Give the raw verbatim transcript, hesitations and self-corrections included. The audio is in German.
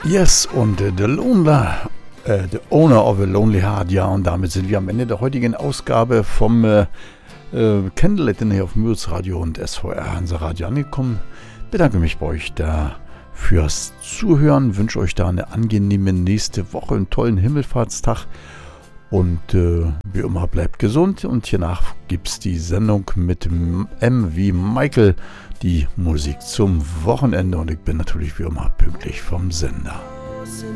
Yes, und äh, The Loner, äh, The Owner of a Lonely Heart, ja, und damit sind wir am Ende der heutigen Ausgabe vom äh, äh, Candlelight hier auf Müritz Radio und S V R Hansa Radio angekommen. Bedanke mich bei euch da fürs Zuhören, wünsche euch da eine angenehme nächste Woche, einen tollen Himmelfahrtstag und äh, wie immer bleibt gesund und hiernach gibt es die Sendung mit M wie Michael, die Musik zum Wochenende und ich bin natürlich wie immer pünktlich vom Sender.